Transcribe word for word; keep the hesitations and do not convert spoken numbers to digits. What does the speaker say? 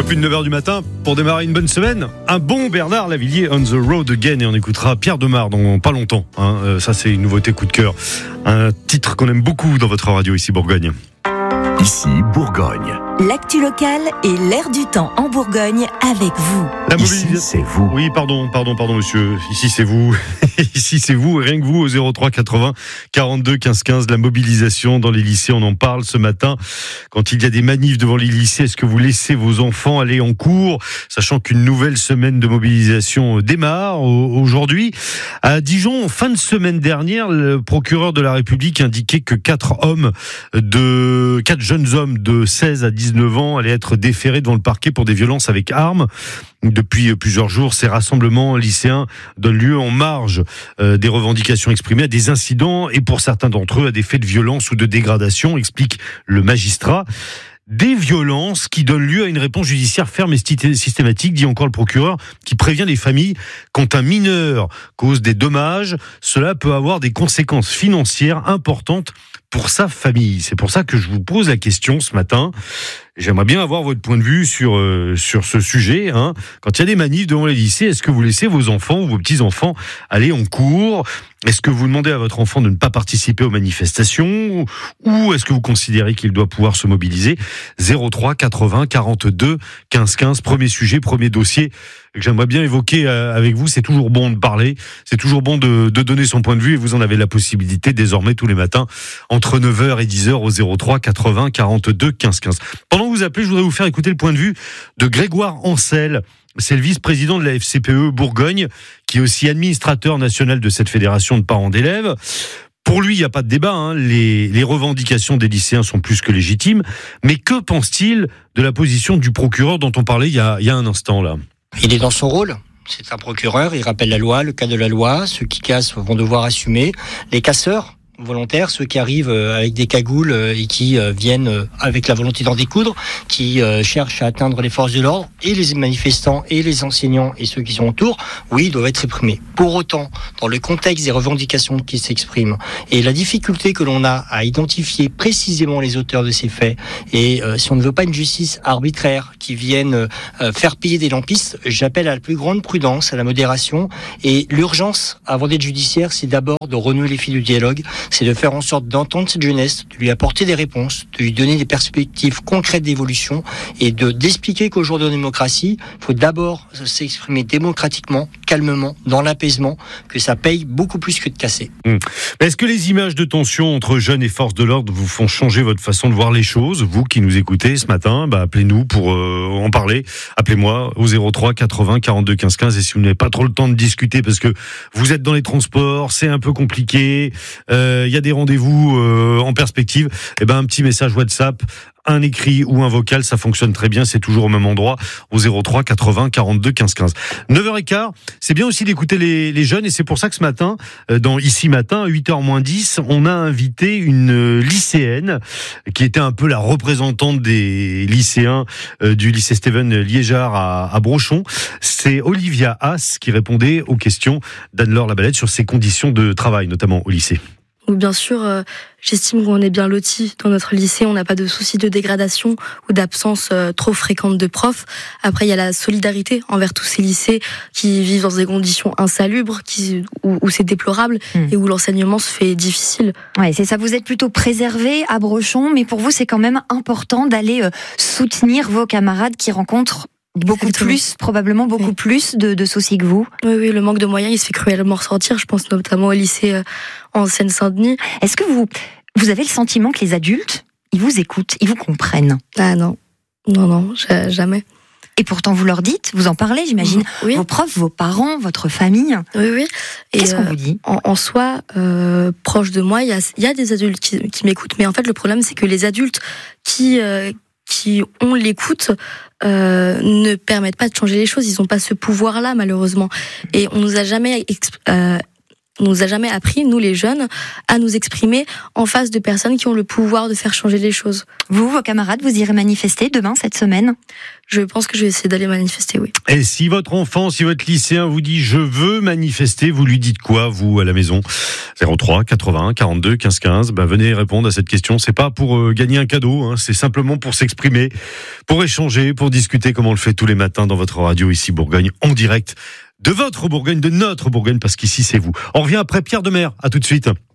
plus de neuf heures du matin pour démarrer une bonne semaine. Un bon Bernard Lavilliers, On the Road Again, et on écoutera Pierre Demar dans pas longtemps. Hein. Euh, ça, c'est une nouveauté coup de cœur. Un titre qu'on aime beaucoup dans votre radio ici, Bourgogne. Ici, Bourgogne. L'actu locale et l'air du temps en Bourgogne avec vous. La Ici, mobilisation. c'est vous. Oui, pardon, pardon, pardon, monsieur. Ici, c'est vous. Ici, c'est vous. Rien que vous, au zéro trois quatre-vingts quarante-deux quinze quinze. La mobilisation dans les lycées, on en parle ce matin. Quand il y a des manifs devant les lycées, est-ce que vous laissez vos enfants aller en cours, sachant qu'une nouvelle semaine de mobilisation démarre aujourd'hui? À Dijon, fin de semaine dernière, le procureur de la République indiquait que quatre hommes de, quatre jeunes hommes de seize à dix-neuf ans allaient être déférés devant le parquet pour des violences avec armes. Depuis plusieurs jours, ces rassemblements lycéens donnent lieu en marge euh, des revendications exprimées à des incidents et pour certains d'entre eux à des faits de violence ou de dégradation, explique le magistrat. Des violences qui donnent lieu à une réponse judiciaire ferme et systématique, dit encore le procureur, qui prévient les familles quand un mineur cause des dommages, cela peut avoir des conséquences financières importantes pour sa famille. C'est pour ça que je vous pose la question ce matin. J'aimerais bien avoir votre point de vue sur euh, sur ce sujet. Hein. Quand il y a des manifs devant les lycées, est-ce que vous laissez vos enfants ou vos petits-enfants aller en cours ? Est-ce que vous demandez à votre enfant de ne pas participer aux manifestations ? Ou est-ce que vous considérez qu'il doit pouvoir se mobiliser ? zéro trois quatre-vingts quarante-deux quinze quinze. Premier sujet, premier dossier que j'aimerais bien évoquer avec vous. C'est toujours bon de parler, c'est toujours bon de, de donner son point de vue et vous en avez la possibilité désormais tous les matins entre neuf heures et dix heures au zéro trois quatre-vingts quarante-deux quinze quinze. Pendant que vous appelez, je voudrais vous faire écouter le point de vue de Grégoire Ancel. C'est le vice-président de la F C P E Bourgogne, qui est aussi administrateur national de cette fédération de parents d'élèves. Pour lui, il n'y a pas de débat, hein. les, les revendications des lycéens sont plus que légitimes. Mais que pense-t-il de la position du procureur dont on parlait il y a, il y a un instant là ? Il est dans son rôle. C'est un procureur, il rappelle la loi, le cas de la loi. Ceux qui cassent vont devoir assumer. Les casseurs volontaires, ceux qui arrivent avec des cagoules et qui viennent avec la volonté d'en découdre, qui cherchent à atteindre les forces de l'ordre, et les manifestants, et les enseignants, et ceux qui sont autour, oui, ils doivent être réprimés. Pour autant, dans le contexte des revendications qui s'expriment, et la difficulté que l'on a à identifier précisément les auteurs de ces faits, et euh, si on ne veut pas une justice arbitraire qui vienne euh, faire payer des lampistes, j'appelle à la plus grande prudence, à la modération, et l'urgence, avant d'être judiciaire, c'est d'abord de renouer les fils du dialogue, c'est de faire en sorte d'entendre cette jeunesse, de lui apporter des réponses, de lui donner des perspectives concrètes d'évolution et de d'expliquer qu'aujourd'hui en démocratie, il faut d'abord s'exprimer démocratiquement, calmement, dans l'apaisement, que ça paye beaucoup plus que de casser. Mmh. Est-ce que les images de tension entre jeunes et forces de l'ordre vous font changer votre façon de voir les choses ? Vous qui nous écoutez ce matin, bah appelez-nous pour euh, en parler. Appelez-moi au zéro trois quatre-vingts quarante-deux quinze quinze et si vous n'avez pas trop le temps de discuter parce que vous êtes dans les transports, c'est un peu compliqué, euh, il y a des rendez-vous euh, en perspective, eh ben un petit message WhatsApp, un écrit ou un vocal, ça fonctionne très bien, c'est toujours au même endroit, au zéro trois quatre-vingts quarante-deux quinze quinze. neuf heures quinze, c'est bien aussi d'écouter les, les jeunes et c'est pour ça que ce matin, dans Ici Matin, à huit heures moins dix, on a invité une lycéenne qui était un peu la représentante des lycéens euh, du lycée Steven Liégeard à, à Brochon. C'est Olivia Haas qui répondait aux questions d'Anne-Laure Labalette sur ses conditions de travail, notamment au lycée. Bien sûr, euh, j'estime qu'on est bien lotis dans notre lycée. On n'a pas de soucis de dégradation ou d'absence euh, trop fréquente de profs. Après, il y a la solidarité envers tous ces lycées qui vivent dans des conditions insalubres, qui, où, où c'est déplorable mmh. et où l'enseignement se fait difficile. Ouais, c'est ça. Vous êtes plutôt préservés à Brochon, mais pour vous, c'est quand même important d'aller euh, soutenir vos camarades qui rencontrent beaucoup Exactement. plus, probablement beaucoup oui. plus de, de soucis que vous. Oui, oui, le manque de moyens, il se fait cruellement ressentir. Je pense notamment au lycée euh, en Seine-Saint-Denis. Est-ce que vous, vous avez le sentiment que les adultes, ils vous écoutent, ils vous comprennent ? Ah non, non, non, jamais. Et pourtant, vous leur dites, vous en parlez, j'imagine, oui. vos profs, vos parents, votre famille. Oui, oui. Et Qu'est-ce qu'on euh, vous dit ? En, en soi, euh, proche de moi, il y a, y a des adultes qui, qui m'écoutent. Mais en fait, le problème, c'est que les adultes qui... Euh, qui ont l'écoute euh, ne permettent pas de changer les choses. Ils n'ont pas ce pouvoir-là, malheureusement. Et on nous a jamais exp- euh, nous a jamais appris, nous les jeunes, à nous exprimer en face de personnes qui ont le pouvoir de faire changer les choses. Vous, vos camarades, vous irez manifester demain, cette semaine ? Je pense que je vais essayer d'aller manifester, oui. Et si votre enfant, si votre lycéen vous dit « je veux manifester », vous lui dites quoi, vous, à la maison ? zéro trois quatre-vingts quarante-deux quinze quinze. Ben, venez répondre à cette question. C'est pas pour euh, gagner un cadeau, hein, c'est simplement pour s'exprimer, pour échanger, pour discuter comme on le fait tous les matins dans votre radio ici Bourgogne, en direct de votre Bourgogne, de notre Bourgogne, parce qu'ici c'est vous. On revient après Pierre Demers. À tout de suite.